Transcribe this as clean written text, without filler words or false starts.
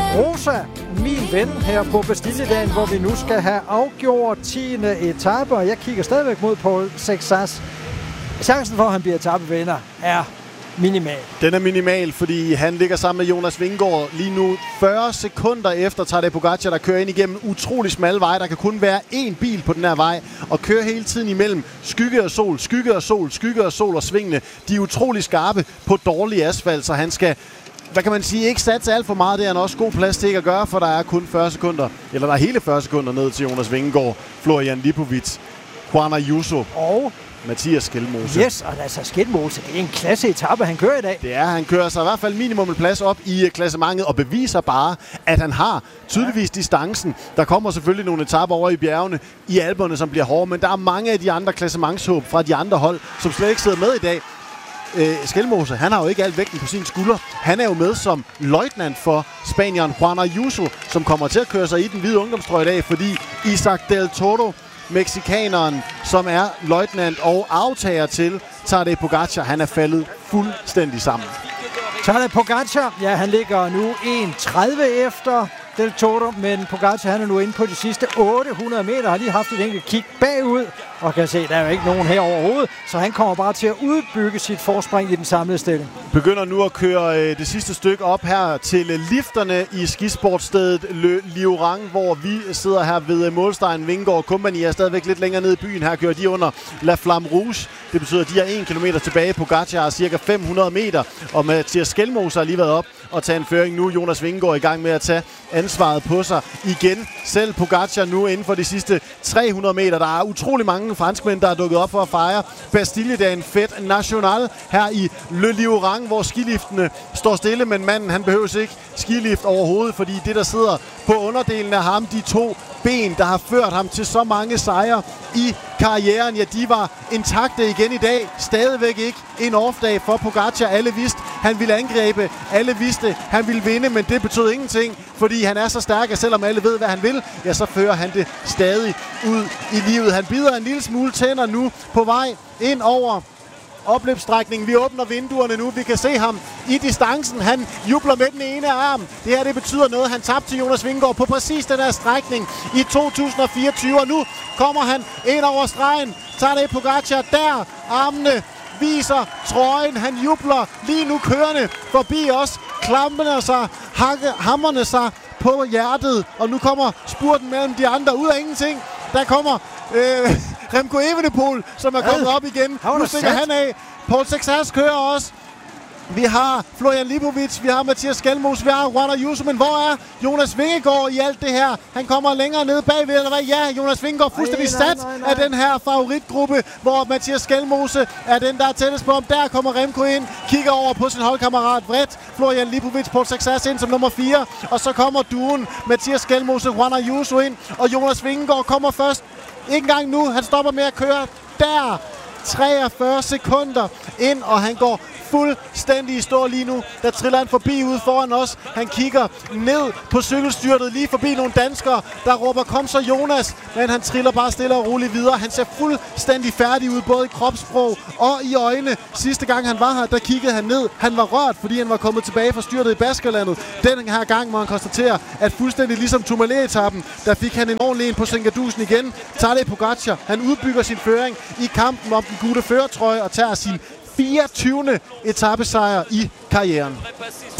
Rosa, min ven, her på Bastilledagen, hvor vi nu skal have afgjort 10. etape, og jeg kigger stadigvæk mod Paul Sexas. Chancen for, at han bliver etapevinder, er minimal. Den er minimal, fordi han ligger sammen med Jonas Vingegaard lige nu 40 sekunder efter Tadej Pogačar, der kører ind igennem utrolig smalle veje. Der kan kun være én bil på den her vej, og kører hele tiden imellem skygge og sol, skygge og sol, skygge og sol og svingene. De er utrolig skarpe på dårlig asfalt, så han skal, hvad kan man sige, ikke satse alt for meget. Det er han også god plads til ikke at gøre, for der er kun 40 sekunder, eller der er hele 40 sekunder ned til Jonas Vingegaard, Florian Lipovic, Juan Ayuso og Mathias Skelmose. Yes, og altså Skelmose, det er en klasse etape, han kører i dag. Det er, han kører sig i hvert fald minimum en plads op i klassementet og beviser bare, at han har tydeligvis distancen. Der kommer selvfølgelig nogle etaper over i bjergene, i Alperne, som bliver hårde, men der er mange af de andre klassementshåb fra de andre hold, som slet ikke sidder med i dag. Skelmose, han har jo ikke alt vægten på sine skuldre. Han er jo med som løjtnant for spanieren Juan Ayuso, som kommer til at køre sig i den hvide ungdomstrøje i dag, fordi Isaac del Toro, mexikaneren, som er løjtnant og aftager til Tadej Pogačar, han er faldet fuldstændig sammen. Tadej Pogačar, ja, han ligger nu 1.30 efter Del Toro, men Pogačar, han er nu inde på de sidste 800 meter, har lige haft et enkelt kig bagud, og kan se, der er jo ikke nogen her overhovedet, så han kommer bare til at udbygge sit forspring i den samlede stilling. Begynder nu at køre det sidste stykke op her til lifterne i skisportstedet Le Liorang, hvor vi sidder her ved målstregen. Vingegaard Company er stadigvæk lidt længere nede i byen. Her kører de under La Flamme Rouge. Det betyder, at de er 1 kilometer tilbage. Pogačar er cirka 500 meter, og Mathias Skelmose har lige været op og tage en føring nu. Jonas Vingegaard er i gang med at tage ansvaret på sig igen. Selv Pogačar nu inden for de sidste 300 meter. Der er utrolig mange franskmænd, der er dukket op for at fejre Bastilledagen Fête National her i Le Liorang, hvor skiliftene står stille, men manden, han behøver ikke skilift overhovedet, fordi det, der sidder på underdelen af ham, de 2 ben, der har ført ham til så mange sejre i karrieren, ja, de var intakte igen i dag. Stadigvæk ikke en off-dag for Pogačar. Alle vidste, han ville angribe. Alle vidste, han ville vinde, men det betød ingenting, fordi han er så stærk, at selvom alle ved, hvad han vil, ja, så fører han det stadig ud i livet. Han bider en lille smule tænder nu på vej ind over opløbsstrækningen. Vi åbner vinduerne nu. Vi kan se ham i distancen. Han jubler med den ene arm. Det her, det betyder noget. Han tabte til Jonas Vingegaard på præcis den her strækning i 2024. Og nu kommer han ind over stregen. Tadej Pogačar der. Armene viser trøjen. Han jubler lige nu kørende forbi os. Klamperne sig, hammerne sig på hjertet. Og nu kommer spurten mellem de andre ud af ingenting. Der kommer Remco Evenepoel, som er kommet op igen. Nu stikker han af. Paul Sexas kører også. Vi har Florian Lipovic, vi har Mathias Skelmose, vi har Juan Ayuso, men hvor er Jonas Vingegaard i alt det her? Han kommer længere ned bagved, eller hvad? Ja, Jonas Vingegaard fuldstændig sat af den her favoritgruppe, hvor Mathias Skelmose er den, der er tættest på ham. Der kommer Remco ind, kigger over på sin holdkammerat Vret, Florian Lipovic, Paul Sexas ind som nummer 4, og så kommer duen Mathias Skelmose, Juan Ayuso ind, og Jonas Vingegaard kommer først. Ikke engang nu, han stopper med at køre der. 43 sekunder ind, og han går fuldstændig i stå lige nu. Der triller han forbi ude foran os. Han kigger ned på cykelstyrtet, lige forbi nogle danskere, der råber, kom så Jonas, men han triller bare stille og roligt videre. Han ser fuldstændig færdig ud, både i kropssprog og i øjne. Sidste gang han var her, der kiggede han ned. Han var rørt, fordi han var kommet tilbage fra styrtet i Baskerlandet. Den her gang må han konstatere, at fuldstændig ligesom Tourmalet-etappen, der fik han en ordentlig en på Sengadusen igen. Tadej Pogačar, han udbygger sin føring i kampen om den gule førertrøje og tager sin 24. etapesejr i karrieren.